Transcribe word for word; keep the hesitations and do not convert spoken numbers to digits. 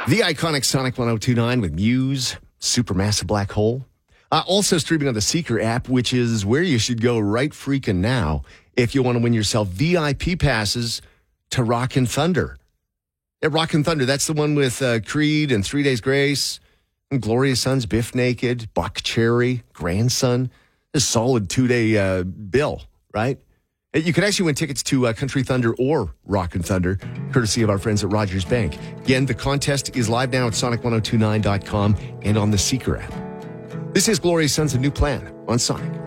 The iconic Sonic one oh two point nine with Muse, Supermassive Black Hole. Uh, also streaming on the Seeker app, which is where you should go right freaking now if you want to win yourself V I P passes to Rockin' Thunder. Yeah, Rockin' Thunder, that's the one with uh, Creed and Three Days Grace, and Glorious Sons, Biff Naked, Buck Cherry, Grandson. A solid two-day uh, bill, right? You could actually win tickets to uh, Country Thunder or Rockin' Thunder, courtesy of our friends at Rogers Bank. Again, the contest is live now at sonic one oh two nine dot com and on the Seeker app. This is Glorious Sons, A New Plan on Sonic.